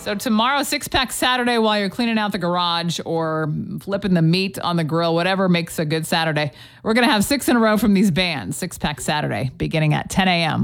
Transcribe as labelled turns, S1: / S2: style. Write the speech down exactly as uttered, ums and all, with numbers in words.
S1: So tomorrow, Six Pack Saturday, while you're cleaning out the garage or flipping the meat on the grill, whatever makes a good Saturday. We're going to have six in a row from these bands. Six Pack Saturday, beginning at ten a.m.